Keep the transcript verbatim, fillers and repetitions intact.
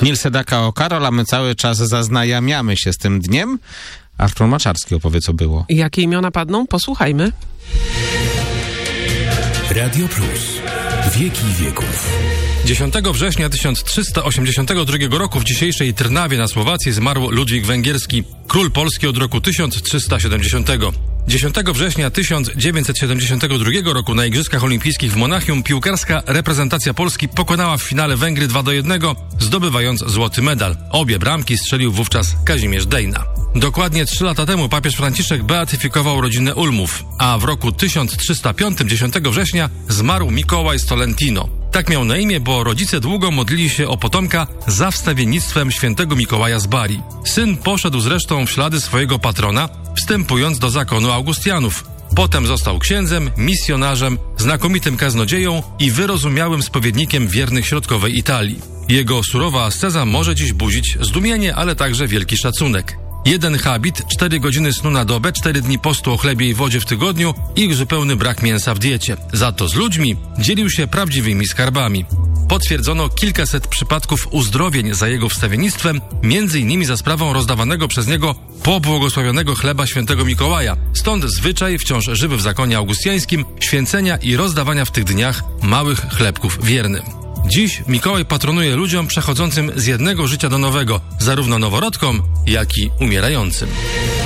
Nil Sedaka o Karol, a my cały czas zaznajamiamy się z tym dniem. Artur Maczarski opowie, co było. Jakie imiona padną? Posłuchajmy. Radio Plus. Wieki wieków. dziesiątego września tysiąc trzysta osiemdziesiątego drugiego roku w dzisiejszej Trnawie na Słowacji zmarł Ludwik Węgierski, król Polski od roku tysiąc trzysta siedemdziesiątego. dziesiątego września tysiąc dziewięćset siedemdziesiątego drugiego roku na Igrzyskach Olimpijskich w Monachium piłkarska reprezentacja Polski pokonała w finale Węgry dwa do jednego, zdobywając złoty medal. Obie bramki strzelił wówczas Kazimierz Dejna. Dokładnie trzy lata temu papież Franciszek beatyfikował rodzinę Ulmów, a w roku tysiąc trzysta piątym, dziesiątego września, zmarł Mikołaj z Tolentino. Tak miał na imię, bo rodzice długo modlili się o potomka za wstawiennictwem świętego Mikołaja z Bari. Syn poszedł zresztą w ślady swojego patrona, wstępując do zakonu Augustianów. Potem został księdzem, misjonarzem, znakomitym kaznodzieją i wyrozumiałym spowiednikiem wiernych środkowej Italii. Jego surowa asceza może dziś budzić zdumienie, ale także wielki szacunek. Jeden habit, cztery godziny snu na dobę, cztery dni postu o chlebie i wodzie w tygodniu i zupełny brak mięsa w diecie. Za to z ludźmi dzielił się prawdziwymi skarbami. Potwierdzono kilkaset przypadków uzdrowień za jego wstawiennictwem, między innymi za sprawą rozdawanego przez niego pobłogosławionego chleba świętego Mikołaja. Stąd zwyczaj, wciąż żywy w zakonie augustiańskim, święcenia i rozdawania w tych dniach małych chlebków wiernym. Dziś Mikołaj patronuje ludziom przechodzącym z jednego życia do nowego, zarówno noworodkom, jak i umierającym.